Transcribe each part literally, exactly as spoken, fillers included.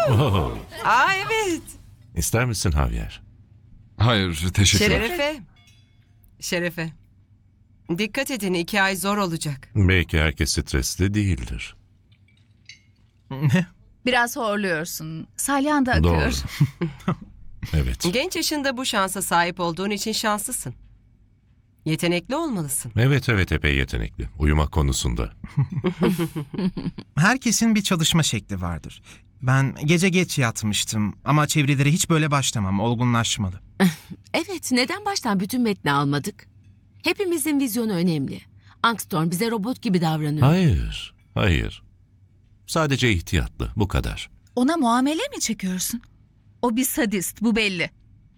Oh, Aa evet. İster misin Javier? Hayır, teşekkürler. Şerefe. Şerefe. Dikkat edin, iki ay zor olacak. Belki herkes stresli değildir. Ne? Biraz horluyorsun. Salyan da akıyor. Doğru. Evet. Genç yaşında bu şansa sahip olduğun için şanslısın. Yetenekli olmalısın. Evet evet epey yetenekli. Uyumak konusunda. Herkesin bir çalışma şekli vardır. Ben gece geç yatmıştım ama çevirilere hiç böyle başlamam. Olgunlaşmalı. Evet, neden baştan bütün metni almadık? Hepimizin vizyonu önemli. Angstorm bize robot gibi davranıyor. Hayır. Hayır. Sadece ihtiyatlı. Bu kadar. Ona muamele mi çekiyorsun? O bir sadist, bu belli.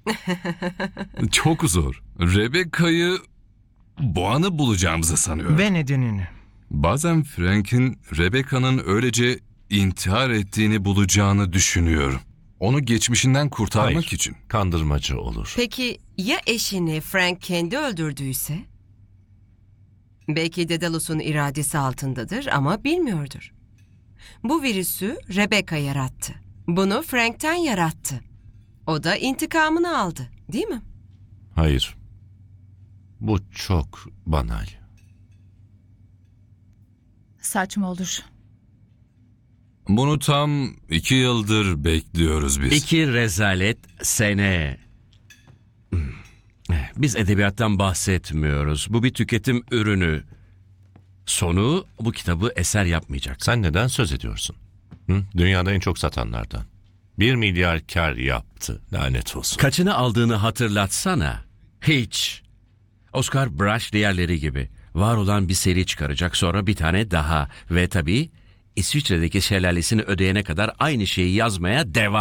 Çok zor. Rebecca'yı boğanı bulacağımızı sanıyorum. Ve nedenini. Bazen Frank'in Rebecca'nın öylece intihar ettiğini bulacağını düşünüyorum. Onu geçmişinden kurtarmak Hayır. için. Kandırmacı olur. Peki ya eşini Frank kendi öldürdüyse? Belki Daedalus'un iradesi altındadır ama bilmiyordur. Bu virüsü Rebecca yarattı. Bunu Frank'ten yarattı. O da intikamını aldı, değil mi? Hayır. Bu çok banal. Saçma olur. Bunu tam iki yıldır bekliyoruz biz. İki rezalet sene. Biz edebiyattan bahsetmiyoruz. Bu bir tüketim ürünü. Sonu bu kitabı eser yapmayacak. Sen neden söz ediyorsun? Hı? Dünyada en çok satanlardan. Bir milyar kar yaptı. Lanet olsun. Kaçını aldığını hatırlatsana. Hiç. Oscar Brush diğerleri gibi. Var olan bir seri çıkaracak, sonra bir tane daha. Ve tabii İsviçre'deki şelalesini ödeyene kadar aynı şeyi yazmaya devam.